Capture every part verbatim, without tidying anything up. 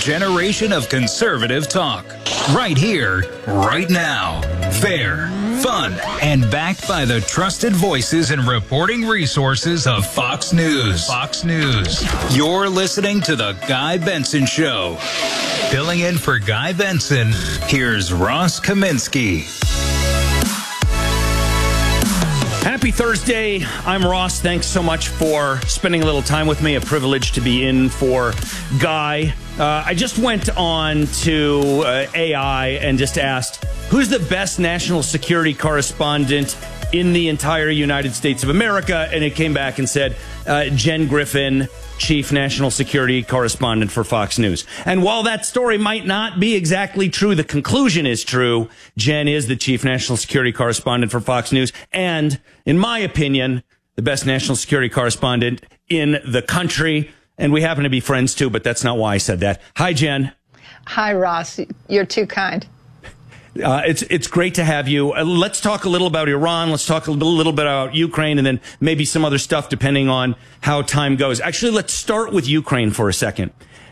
generation of conservative talk. Right here, right now. Fair, fun, and backed by the trusted voices and reporting resources of Fox News. Fox News. You're listening to The Guy Benson Show. Filling in for Guy Benson, here's Ross Kaminsky. Happy Thursday. I'm Ross. Thanks so much for spending a little time with me. A privilege to be in for Guy. Uh, I just went on to uh, A I and just asked, who's the best national security correspondent in the entire United States of America? And it came back and said, uh, Jen Griffin, Chief National Security Correspondent for Fox News. And while that story might not be exactly true, the conclusion is true. Jen is the Chief National Security Correspondent for Fox News. And, in my opinion, the best national security correspondent in the country. And we happen to be friends, too, but that's not why I said that. Hi, Jen. Hi, Ross. You're too kind. Uh, it's it's great to have you. Uh, let's talk a little about Iran. Let's talk a little, little bit about Ukraine, and then maybe some other stuff depending on how time goes. Actually, let's start with Ukraine for a second.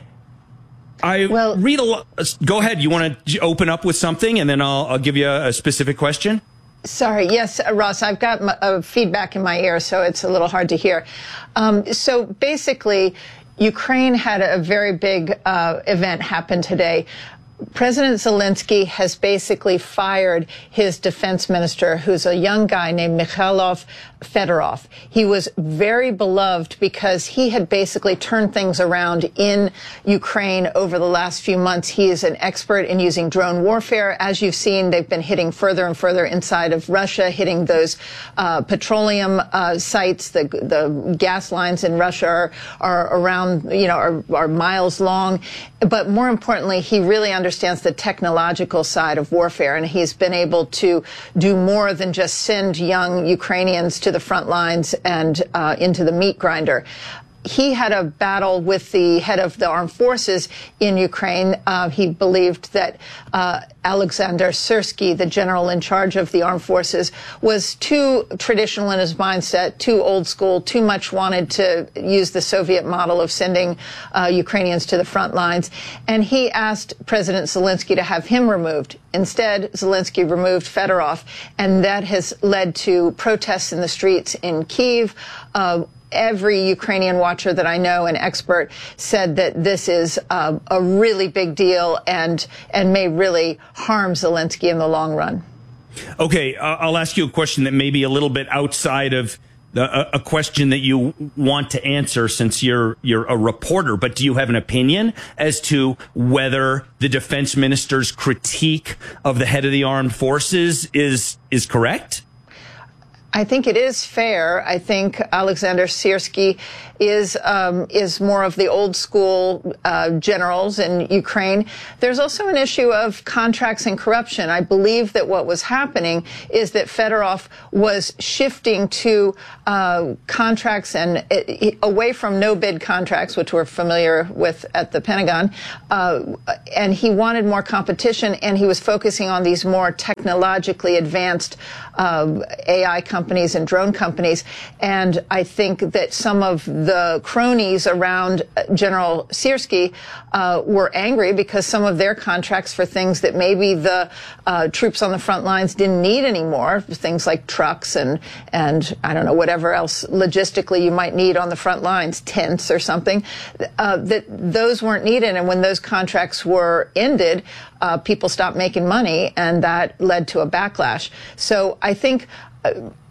I well, read a lot. Go ahead. You want to open up with something, and then I'll, I'll give you a, a specific question? Sorry. Yes, uh, Ross, I've got my, uh, feedback in my ear, so it's a little hard to hear. Um, so basically, Ukraine had a very big uh, event happen today. President Zelensky has basically fired his defense minister, who's a young guy named Mikhailo Fedorov. He was very beloved because he had basically turned things around in Ukraine over the last few months. He is an expert in using drone warfare. As you've seen, they've been hitting further and further inside of Russia, hitting those uh, petroleum uh, sites. The, the gas lines in Russia are, are around, you know, are, are miles long. But more importantly, he really understands the technological side of warfare, and he's been able to do more than just send young Ukrainians to the front lines and uh, into the meat grinder. He had a battle with the head of the armed forces in Ukraine. Uh, he believed that uh, Alexander Syrsky, the general in charge of the armed forces, was too traditional in his mindset, too old school, too much wanted to use the Soviet model of sending uh, Ukrainians to the front lines. And he asked President Zelensky to have him removed. Instead, Zelensky removed Fedorov, and that has led to protests in the streets in Kyiv. Uh, Every Ukrainian watcher that I know, an expert, said that this is uh, a really big deal and and may really harm Zelensky in the long run. Okay, uh, I'll ask you a question that may be a little bit outside of the, a, a question that you want to answer since you're you're a reporter. But do you have an opinion as to whether the defense minister's critique of the head of the armed forces is is correct? I think it is fair. I think Alexander Syrsky is um, is more of the old school uh, generals in Ukraine. There's also an issue of contracts and corruption. I believe that what was happening is that Fedorov was shifting to uh, contracts and uh, away from no-bid contracts, which we're familiar with at the Pentagon, uh, and he wanted more competition, and he was focusing on these more technologically advanced uh, A I companies and drone companies. And I think that some of the cronies around General Syrsky uh, were angry because some of their contracts for things that maybe the uh, troops on the front lines didn't need anymore, things like trucks and, and I don't know, whatever else logistically you might need on the front lines, tents or something, uh, that those weren't needed. And when those contracts were ended, uh, people stopped making money, and that led to a backlash. So I think Uh,